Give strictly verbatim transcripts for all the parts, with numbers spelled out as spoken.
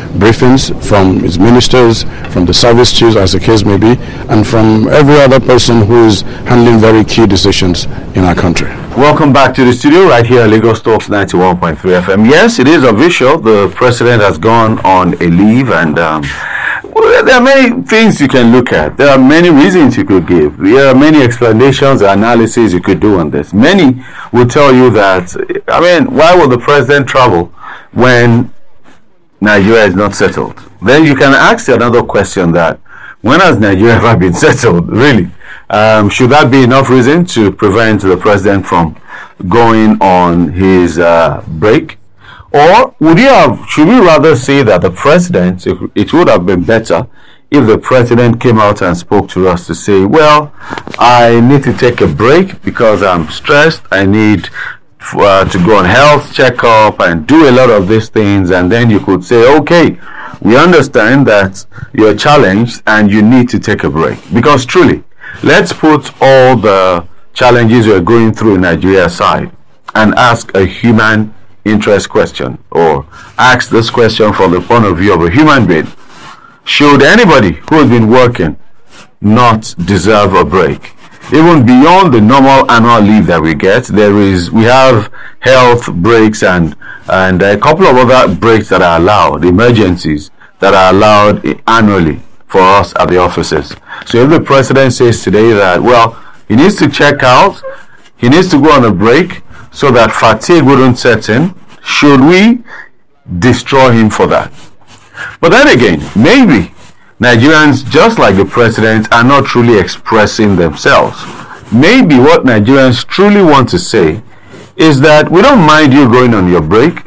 briefings from its ministers, from the service chiefs, as the case may be, and from every other person who is handling very key decisions in our country. Welcome back to the studio right here at Lagos Talks ninety-one point three F M. Yes, it is official. The president has gone on a leave, and um, well, there are many things you can look at. There are many reasons you could give. There are many explanations, analyses you could do on this. Many will tell you that, I mean, why would the president travel when Nigeria is not settled? Then you can ask another question, that when has Nigeria ever been settled, really? Um, should that be enough reason to prevent the president from going on his uh, break? Or would you have, should we rather say that the president, if it would have been better if the president came out and spoke to us to say, well, I need to take a break because I'm stressed, I need uh, to go on health checkup and do a lot of these things, and then you could say, okay, we understand that you're challenged and you need to take a break. Because truly, let's put all the challenges we're going through in Nigeria aside and ask a human interest question, or ask this question from the point of view of a human being. Should anybody who has been working not deserve a break? Even beyond the normal annual leave that we get, there is, we have health breaks and, and a couple of other breaks that are allowed, emergencies that are allowed annually for us at the offices. So if the president says today that, well, he needs to check out, he needs to go on a break so that fatigue wouldn't set in, should we destroy him for that? But then again, maybe Nigerians, just like the president, are not truly expressing themselves. Maybe what Nigerians truly want to say is that we don't mind you going on your break,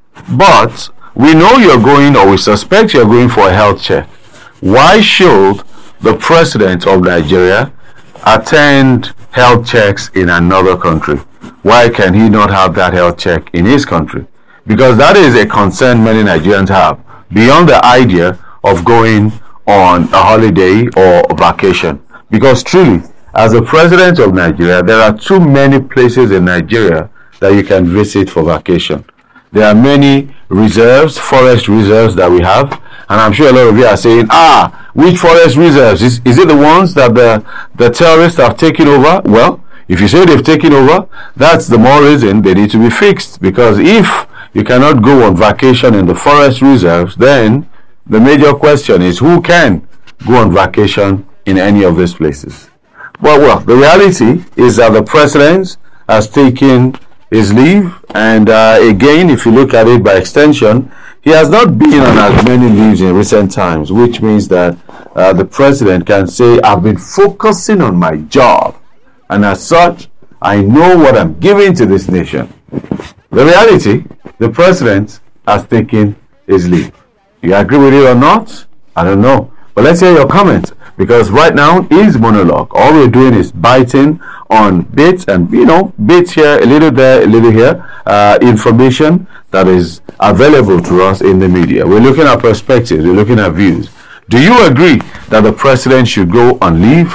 but we know you're going, or we suspect you're going for a health check. Why should the president of Nigeria attend health checks in another country? Why can he not have that health check in his country? Because that is a concern many Nigerians have, beyond the idea of going on a holiday or a vacation. Because truly, as the president of Nigeria, there are too many places in Nigeria that you can visit for vacation. There are many reserves, forest reserves that we have, and I'm sure a lot of you are saying, ah, which forest reserves? Is, is it the ones that the, the terrorists have taken over? Well, if you say they've taken over, that's the more reason they need to be fixed. Because if you cannot go on vacation in the forest reserves, then the major question is, who can go on vacation in any of these places? Well, well, the reality is that the president has taken his leave, and uh, again, if you look at it by extension, he has not been on as many leaves in recent times, which means that uh, the president can say, I've been focusing on my job, and as such, I know what I'm giving to this nation. The reality, the president has taken his leave. You agree with it or not? I don't know. But let's hear your comments, because right now is monologue. All we're doing is biting on bits and, you know, bits here, a little there, a little here, uh, information that is available to us in the media. We're looking at perspectives, we're looking at views. Do you agree that the president should go on leave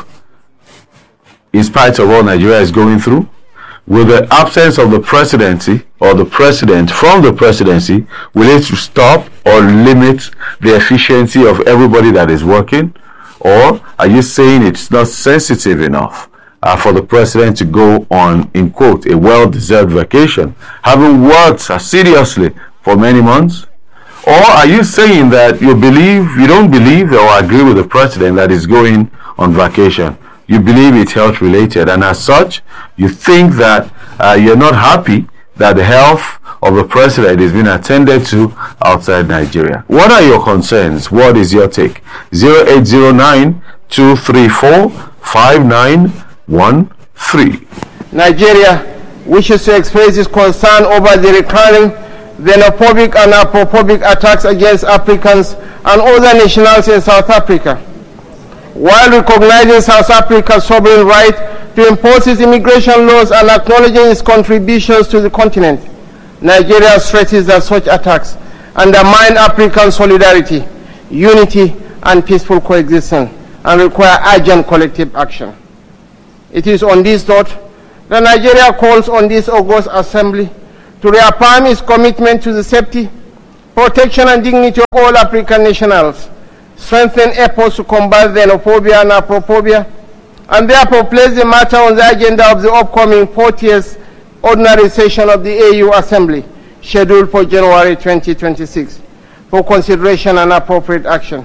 in spite of what Nigeria is going through? Will the absence of the presidency or the president from the presidency, will it stop or limit the efficiency of everybody that is working? Or are you saying it's not sensitive enough uh, for the president to go on, in quote, a well-deserved vacation, having worked seriously for many months? Or are you saying that you believe, you don't believe or agree with the president that is going on vacation? You believe it's health related, and as such, you think that uh, you're not happy that the health of the president is being attended to outside Nigeria. What are your concerns? What is your take? zero eight zero nine, two three four, five nine one three. Nigeria wishes to express its concern over the recurring xenophobic and Afrophobic attacks against Africans and other nationals in South Africa. While recognizing South Africa's sovereign right to impose its immigration laws and acknowledging its contributions to the continent, Nigeria stresses that such attacks undermine African solidarity, unity, and peaceful coexistence, and require urgent collective action. It is on this note that Nigeria calls on this August Assembly to reaffirm its commitment to the safety, protection and dignity of all African nationals, strengthen efforts to combat xenophobia and Afrophobia, and therefore place the matter on the agenda of the upcoming fortieth ordinary session of the A U Assembly, scheduled for January twenty twenty-six, for consideration and appropriate action.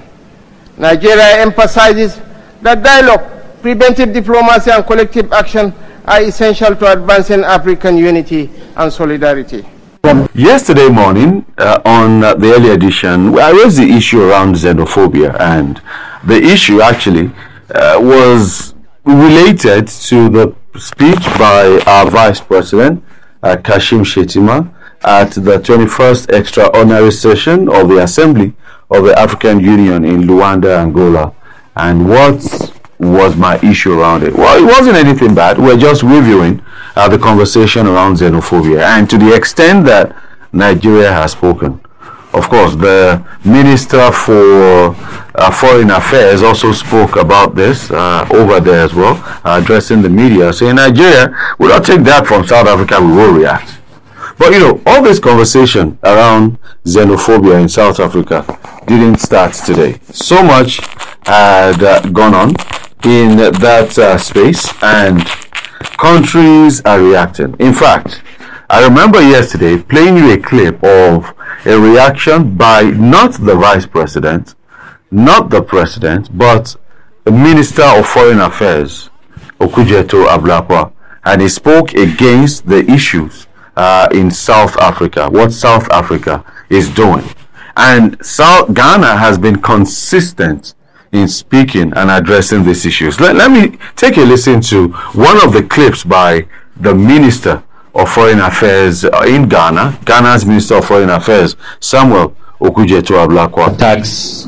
Nigeria emphasizes that dialogue, preventive diplomacy, and collective action are essential to advancing African unity and solidarity. Yesterday morning, uh, on uh, the early edition, I raised the issue around xenophobia, and the issue actually uh, was related to the speech by our Vice President, uh, Kashim Shettima, at the twenty-first extraordinary session of the Assembly of the African Union in Luanda, Angola. And what was my issue around it? Well, it wasn't anything bad. We're just reviewing uh, the conversation around xenophobia, and to the extent that Nigeria has spoken. Of course, the Minister for uh, Foreign Affairs also spoke about this uh, over there as well, uh, addressing the media, saying Nigeria will not take that from South Africa, we will react. But you know, all this conversation around xenophobia in South Africa didn't start today. So much had uh, gone on in that uh, space, and countries are reacting. In fact, I remember yesterday playing you a clip of a reaction by not the Vice President, not the President, but the Minister of Foreign Affairs, Okudzeto Ablakwa, and he spoke against the issues uh, in South Africa, what South Africa is doing. And South Ghana has been consistent in speaking and addressing these issues. Let, let me take a listen to one of the clips by the Minister of Foreign Affairs in Ghana, Ghana's Minister of Foreign Affairs, Samuel Okudzeto Ablakwa. Attacks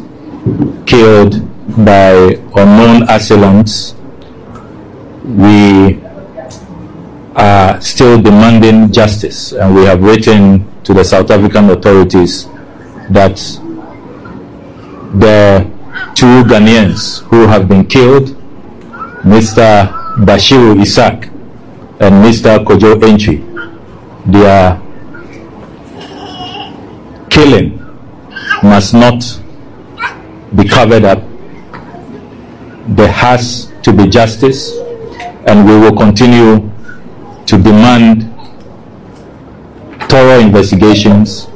killed by unknown assailants. We are still demanding justice, and we have written to the South African authorities that the two Ghanaians who have been killed, Mister Bashiru Isaac and Mister Kojo Entry, their killing must not be covered up. There has to be justice, and we will continue to demand thorough investigations,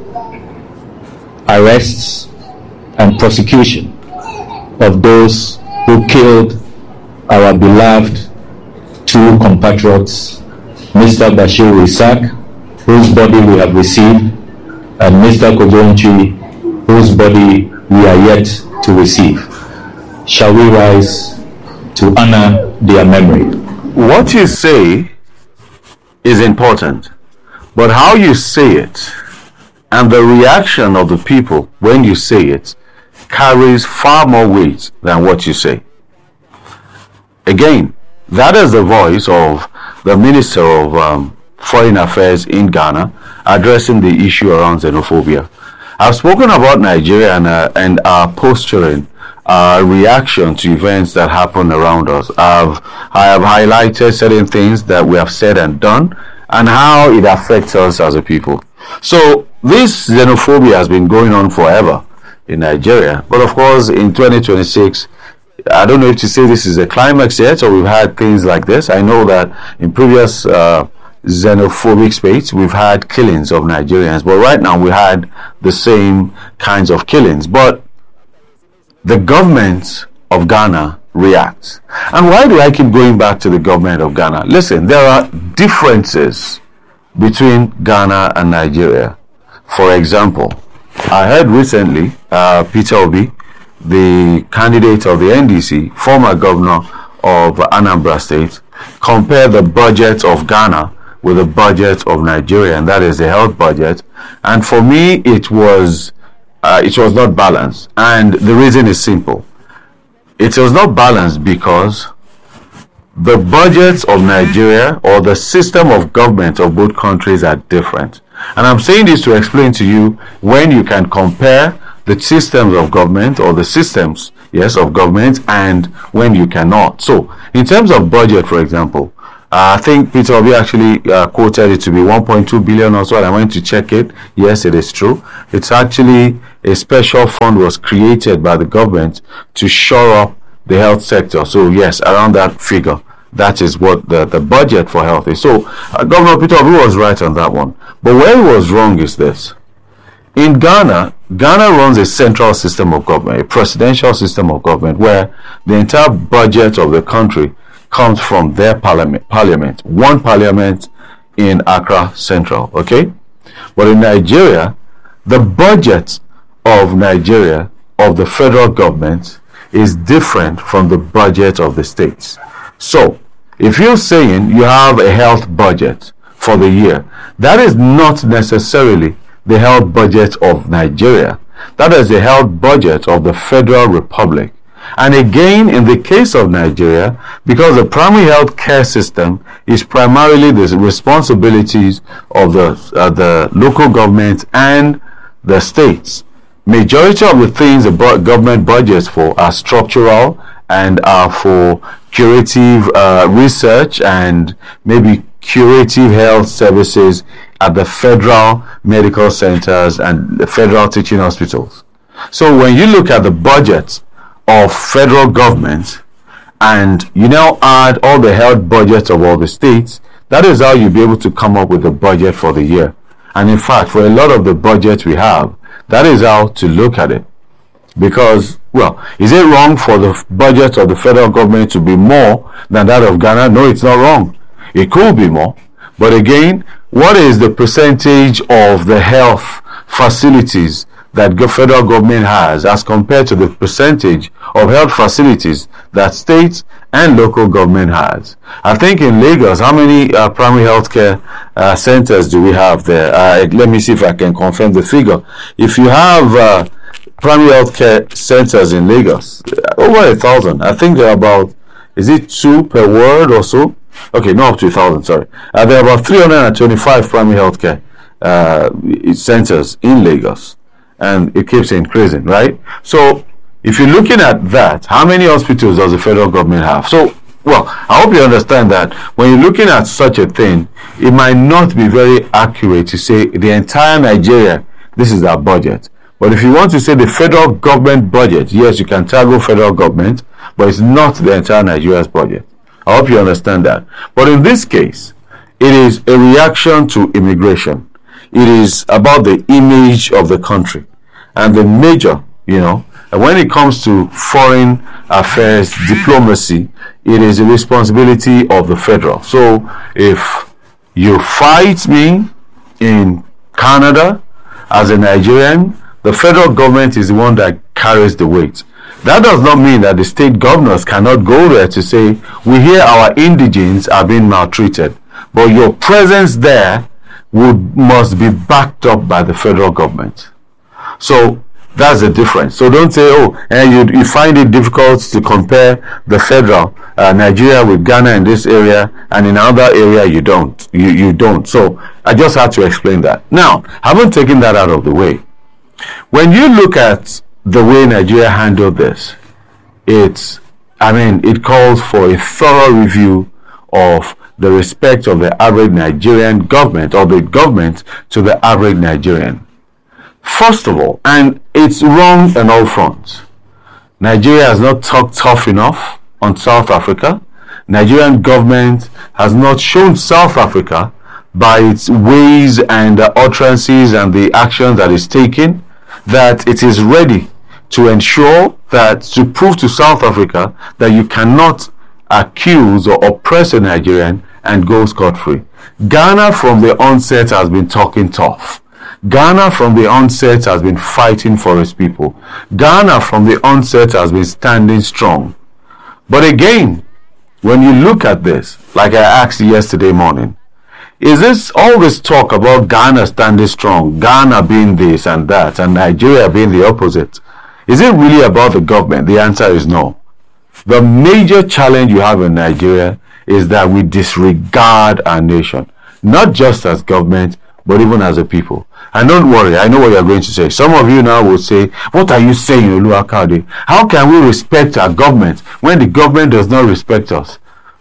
arrests, and prosecution of those who killed our beloved two compatriots, Mister Bashiru Isaac, whose body we have received, and Mister Kojo Entry, whose body we are yet to receive. Shall we rise to honor their memory? What you say is important, but how you say it and the reaction of the people when you say it carries far more weight than what you say. Again, that is the voice of the Minister of um, Foreign Affairs in Ghana addressing the issue around xenophobia. I've spoken about Nigeria and, uh, and our posturing, our reaction to events that happen around us. I've, I have highlighted certain things that we have said and done and how it affects us as a people. So this xenophobia has been going on forever in Nigeria, but of course in twenty twenty-six, I don't know if to say this is a climax yet, or we've had things like this. I know that in previous uh, xenophobic space we've had killings of Nigerians, but right now we had the same kinds of killings. But the government of Ghana reacts. And why do I keep going back to the government of Ghana? Listen, there are differences between Ghana and Nigeria. For example, I heard recently uh, Peter Obi, the candidate of the N D C, former governor of Anambra State, compare the budget of Ghana with the budget of Nigeria, and that is the health budget. And for me, it was uh, it was not balanced, and the reason is simple. It was not balanced because the budgets of Nigeria or the system of government of both countries are different. And I'm saying this to explain to you when you can compare the systems of government or the systems, yes, of government, and when you cannot. So, in terms of budget, for example, Uh, I think Peter Obi actually uh, quoted it to be one point two billion or so, and I went to check it. Yes, it is true. It's actually a special fund was created by the government to shore up the health sector. So yes, around that figure, that is what the, the budget for health is. So uh, Governor Peter Obi was right on that one. But where he was wrong is this. In Ghana, Ghana runs a central system of government, a presidential system of government, where the entire budget of the country comes from their parliament, parliament, one parliament in Accra Central, okay? But in Nigeria, the budget of Nigeria, of the federal government, is different from the budget of the states. So, if you're saying you have a health budget for the year, that is not necessarily the health budget of Nigeria. That is the health budget of the Federal Republic. And again, in the case of Nigeria, because the primary health care system is primarily the responsibilities of the, uh, the local government and the states, majority of the things the government budgets for are structural and are for curative uh, research and maybe curative health services at the federal medical centers and the federal teaching hospitals. So when you look at the budget of federal government and you now add all the health budgets of all the states, that is how you'll be able to come up with a budget for the year. And in fact, for a lot of the budgets we have, that is how to look at it. Because, well, is it wrong for the budget of the federal government to be more than that of Ghana? No, it's not wrong. It could be more. But again, what is the percentage of the health facilities that the federal government has as compared to the percentage of health facilities that states and local government has? I think in Lagos, how many uh, primary health care uh, centers do we have there? Uh, let me see if I can confirm the figure. If you have uh, primary health care centers in Lagos, over a thousand. I think there are about, is it two per ward or so? Okay, not up to a thousand, sorry. Uh, there are about three hundred twenty-five primary health care uh, centers in Lagos. And it keeps increasing, right? So, if you're looking at that, how many hospitals does the federal government have? So, well, I hope you understand that when you're looking at such a thing, it might not be very accurate to say the entire Nigeria, this is our budget. But if you want to say the federal government budget, yes, you can target federal government, but it's not the entire Nigeria's budget. I hope you understand that. But in this case, it is a reaction to immigration. It is about the image of the country. And the major, you know, when it comes to foreign affairs, diplomacy, it is a responsibility of the federal. So if you fight me in Canada as a Nigerian, the federal government is the one that carries the weight. That does not mean that the state governors cannot go there to say, we hear our indigents are being maltreated, but your presence there would must be backed up by the federal government. So that's the difference. So don't say, oh, and you, you find it difficult to compare the federal uh, Nigeria with Ghana in this area, and in another area you don't. You you don't. So I just had to explain that. Now, having taken that out of the way, when you look at the way Nigeria handled this, it's, I mean, it calls for a thorough review of the respect of the average Nigerian government, or the government to the average Nigerian. First of all, and it's wrong on all fronts, Nigeria has not talked tough enough on South Africa. Nigerian government has not shown South Africa by its ways and uh, utterances and the actions that it's taking that it is ready to ensure that, to prove to South Africa that you cannot accuse or oppress a Nigerian and go scot-free. Ghana from the onset has been talking tough. Ghana from the onset has been fighting for its people. Ghana from the onset has been standing strong. But again, when you look at this, like I asked yesterday morning, is this all this talk about Ghana standing strong, Ghana being this and that, and Nigeria being the opposite? Is it really about the government? The answer is no. The major challenge you have in Nigeria is that we disregard our nation, not just as government, but even as a people. And don't worry, I know what you're going to say. Some of you now will say, what are you saying, Oluwakade? How can we respect our government when the government does not respect us?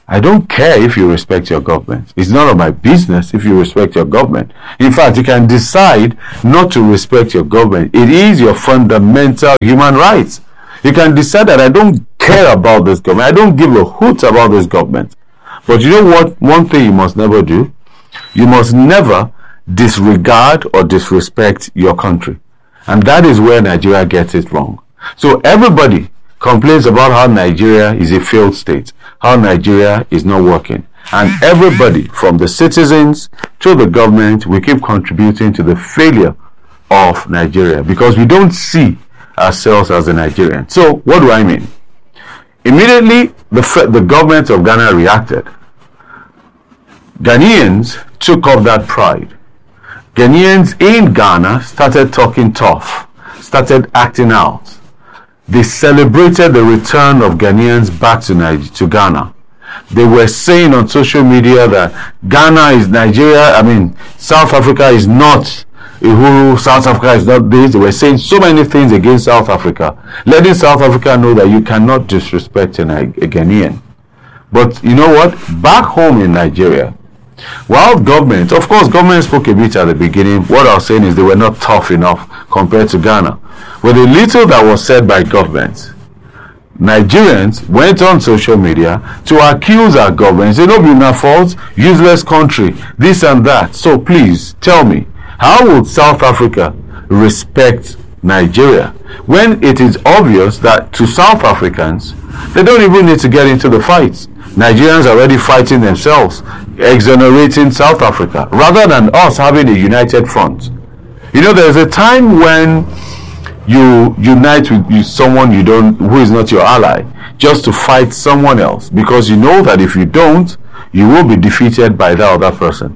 I don't care if you respect your government. It's none of my business if you respect your government. In fact, you can decide not to respect your government. It is your fundamental human rights. You can decide that I don't care about this government. I don't give a hoot about this government. But you know what? One thing you must never do. You must never disregard or disrespect your country. And that is where Nigeria gets it wrong. So everybody complains about how Nigeria is a failed state, how Nigeria is not working. And everybody, from the citizens to the government, we keep contributing to the failure of Nigeria because we don't see ourselves as a Nigerian. So what do I mean? Immediately, the, the government of Ghana reacted. Ghanaians took up that pride. Ghanaians in Ghana started talking tough, started acting out. They celebrated the return of Ghanaians back to, Niger- to Ghana. They were saying on social media that Ghana is Nigeria, I mean, South Africa is not Uhuru, South Africa is not this. They were saying so many things against South Africa, letting South Africa know that you cannot disrespect a, a Ghanaian. But you know what? Back home in Nigeria, while government, of course, government spoke a bit at the beginning. What I was saying is they were not tough enough compared to Ghana. With the little that was said by government, Nigerians went on social media to accuse our government, say, no, be na fault, useless country, this and that. So please tell me, how would South Africa respect Nigeria when it is obvious that to South Africans, they don't even need to get into the fights? Nigerians are already fighting themselves, exonerating South Africa, rather than us having a united front. You know, there's a time when you unite with you, someone you don't, who is not your ally, just to fight someone else, because you know that if you don't, you will be defeated by that other person.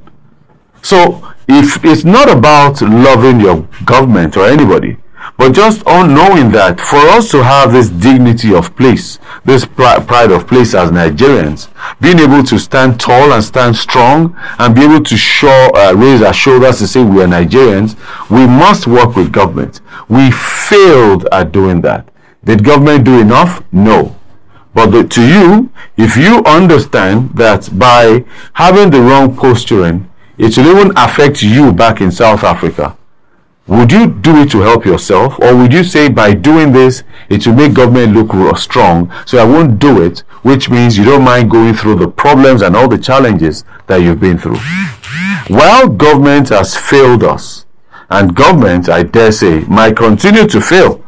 So, if it's not about loving your government or anybody, but just on knowing that for us to have this dignity of place, this pride of place as Nigerians, being able to stand tall and stand strong and be able to show, uh, raise our shoulders to say we are Nigerians, we must work with government. We failed at doing that. Did government do enough? No. But the, to you, if you understand that by having the wrong posturing, it will even affect you back in South Africa, would you do it to help yourself, or would you say by doing this it will make government look strong, so I won't do it, which means you don't mind going through the problems and all the challenges that you've been through? While government has failed us, and government, I dare say, might continue to fail,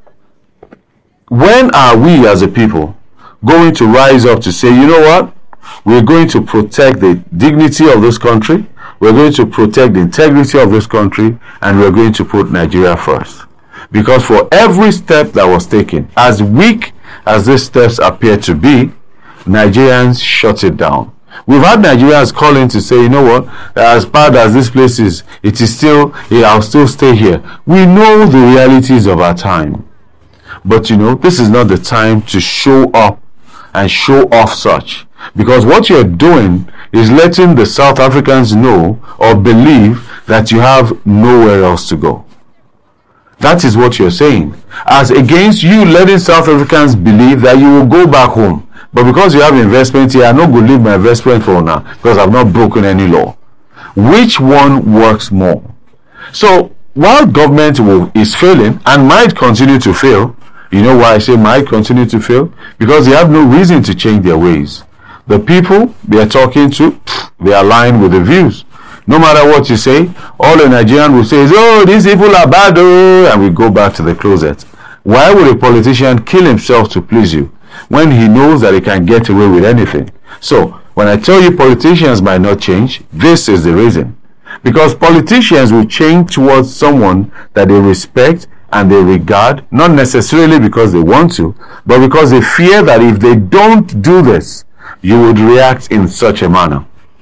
when are we as a people going to rise up to say, you know what, we're going to protect the dignity of this country, we're going to protect the integrity of this country, and we're going to put Nigeria first? Because for every step that was taken, as weak as these steps appear to be, Nigerians shut it down. We've had Nigerians calling to say, you know what, as bad as this place is, it is still, I'll still stay here. We know the realities of our time. But you know, this is not the time to show up and show off such. Because what you're doing is letting the South Africans know or believe that you have nowhere else to go. That is what you're saying. As against you letting South Africans believe that you will go back home. But because you have investment here, I'm not going to leave my investment for now because I've not broken any law. Which one works more? So while government will, is failing and might continue to fail, you know why I say might continue to fail? Because they have no reason to change their ways. The people they are talking to, they align with the views. No matter what you say, all a Nigerian will say is, oh, these people are bad, oh, and we go back to the closet. Why would a politician kill himself to please you when he knows that he can get away with anything? So, when I tell you politicians might not change, this is the reason. Because politicians will change towards someone that they respect and they regard, not necessarily because they want to, but because they fear that if they don't do this, you would react in such a manner.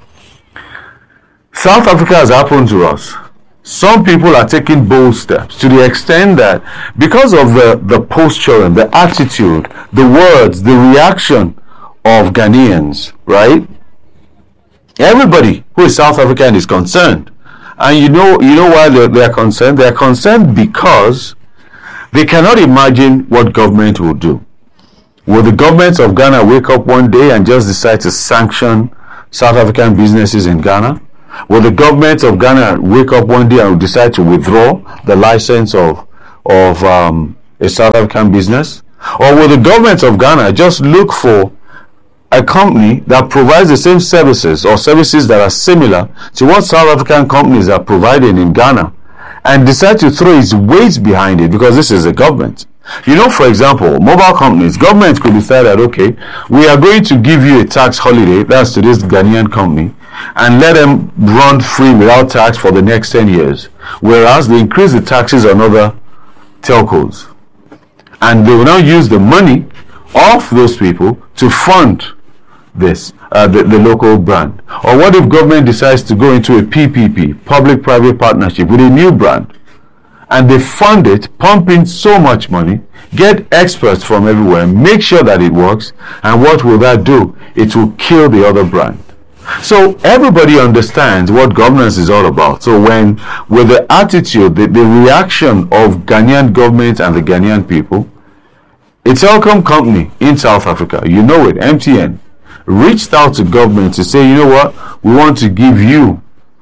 South Africa has happened to us. Some people are taking bold steps to the extent that because of the, the posturing, the attitude, the words, the reaction of Ghanaians, right? Everybody who is South African is concerned. And you know, you know why they, they are concerned? They are concerned because they cannot imagine what government will do. Will the government of Ghana wake up one day and just decide to sanction South African businesses in Ghana? Will the government of Ghana wake up one day and decide to withdraw the license of, of um, a South African business? Or will the government of Ghana just look for a company that provides the same services or services that are similar to what South African companies are providing in Ghana and decide to throw its weight behind it because this is a government? You know, for example, mobile companies, government could decide that, okay, we are going to give you a tax holiday, that's to this Ghanaian company, and let them run free without tax for the next ten years. Whereas they increase the taxes on other telcos. And they will now use the money of those people to fund this, uh, the, the local brand. Or what if government decides to go into a P P P, public-private partnership, with a new brand, and they fund it, pump in so much money, get experts from everywhere, make sure that it works, and what will that do? It will kill the other brand. So everybody understands what governance is all about. So when, with the attitude, the, the reaction of Ghanaian government and the Ghanaian people, a telecom company in South Africa, you know it, M T N, reached out to government to say, you know what, we want to give you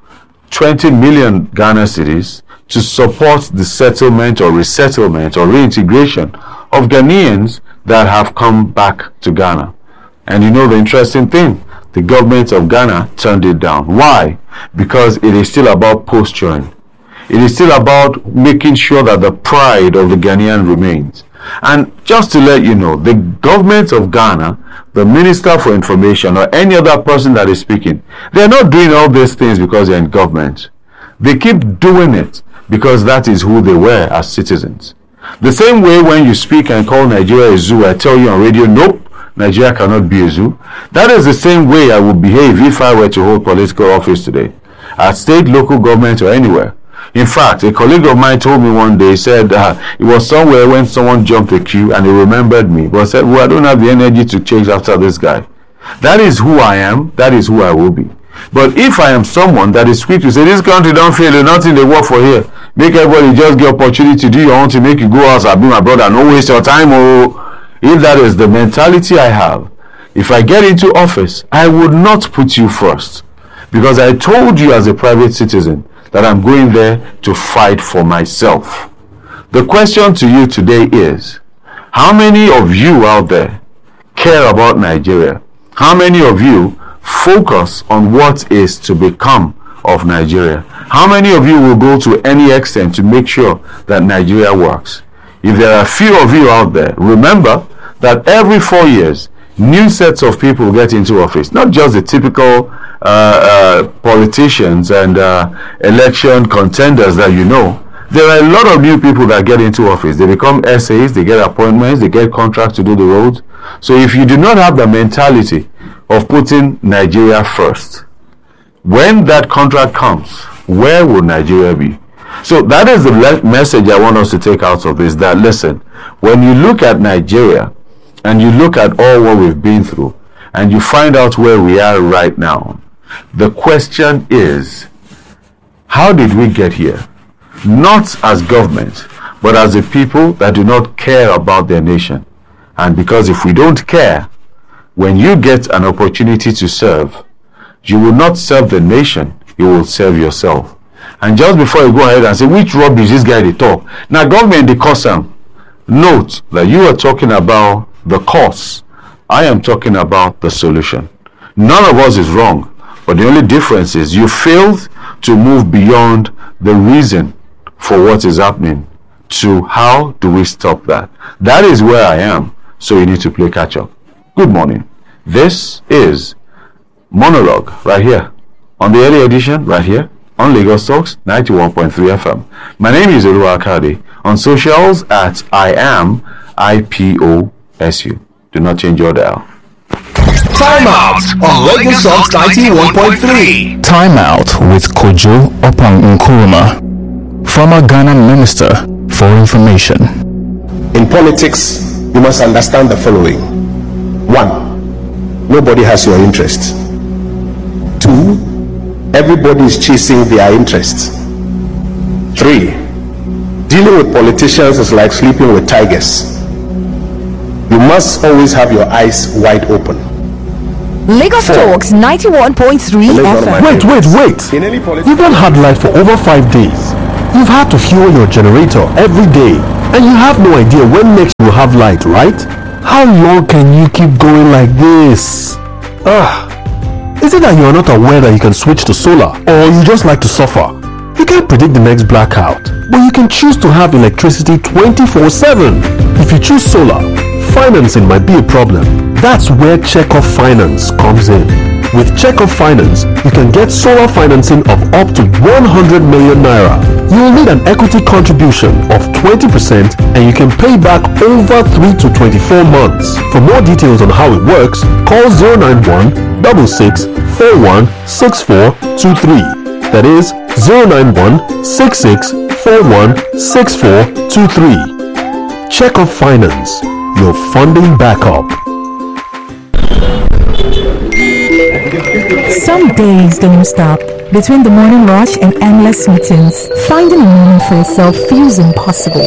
twenty million Ghana cedis to support the settlement or resettlement or reintegration of Ghanaians that have come back to Ghana. And you know the interesting thing, the government of Ghana turned it down. Why? Because it is still about posturing. It is still about making sure that the pride of the Ghanaian remains. And just to let you know, the government of Ghana, the Minister for Information, or any other person that is speaking, they're not doing all these things because they're in government. They keep doing it because that is who they were as citizens. The same way when you speak and call Nigeria a zoo, I tell you on radio, nope, Nigeria cannot be a zoo. That is the same way I would behave if I were to hold political office today, at state, local government, or anywhere. In fact, a colleague of mine told me one day, he said uh, it was somewhere when someone jumped a queue and he remembered me, but said, well, I don't have the energy to change after this guy. That is who I am, that is who I will be. But if I am someone that is quick to say, this country don't fail, there's nothing they work for here, make everybody just get opportunity to do your own thing, make you go out, I'll be my brother, no waste your time. Oh, if that is the mentality I have, if I get into office, I would not put you first. Because I told you as a private citizen that I'm going there to fight for myself. The question to you today is, how many of you out there care about Nigeria? How many of you focus on what is to become of Nigeria? How many of you will go to any extent to make sure that Nigeria works? If there are few of you out there, remember that every four years, new sets of people get into office, not just the typical uh, uh, politicians and uh, election contenders that you know. There are a lot of new people that get into office. They become S As, they get appointments, they get contracts to do the roads. So if you do not have the mentality of putting Nigeria first, when that contract comes, where will Nigeria be? So that is the le- message I want us to take out of this, that listen, when you look at Nigeria and you look at all what we've been through and you find out where we are right now, the question is, how did we get here? Not as government, but as a people that do not care about their nation. And because if we don't care, when you get an opportunity to serve, you will not serve the nation, you will serve yourself. And just before you go ahead and say, which rubbish this guy they talk? Now government they cause them. Note that you are talking about the cause. I am talking about the solution. None of us is wrong, but the only difference is you failed to move beyond the reason for what is happening to how do we stop that. That is where I am, so you need to play catch up. Good morning. This is Monologue right here on the early edition right here on Lagos Talks ninety-one point three F M. My name is Oluwa Akade. On socials at I am I P O S U. Do not change your dial. Time out on Lagos Talks ninety-one point three. Time out with Kojo Opang Nkrumah, former Ghana Minister for Information. In politics, you must understand the following. One, nobody has your interest. Two, everybody is chasing their interests. Three, dealing with politicians is like sleeping with tigers. You must always have your eyes wide open. Lagos Four. Talks ninety-one point three Let's go to my F M. Wait, wait, wait. In any politics, You've not had light for over five days. You've had to fuel your generator every day, and you have no idea when next you will have light, right? How long can you keep going like this? Ah, is it that you are not aware that you can switch to solar, or you just like to suffer? You can't predict the next blackout, but you can choose to have electricity twenty-four seven. If you choose solar, financing might be a problem. That's where Check-Off Finance comes in. With Check-Off Finance, you can get solar financing of up to one hundred million naira. You will need an equity contribution of twenty percent, and you can pay back over three to twenty-four months. For more details on how it works, call zero nine one, six six, four one, six four two three. That is zero nine one, six six, four one, six four two three. Check-Off Finance, your funding backup. Some days don't stop. Between the morning rush and endless meetings, finding a moment for yourself feels impossible.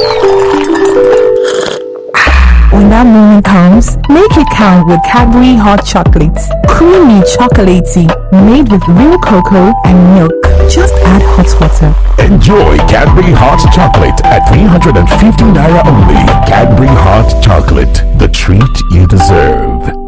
When that moment comes, make it count with Cadbury Hot Chocolates. Creamy chocolatey, made with real cocoa and milk. Just add hot water. Enjoy Cadbury Hot Chocolate at three hundred fifty naira only. Cadbury Hot Chocolate, the treat you deserve.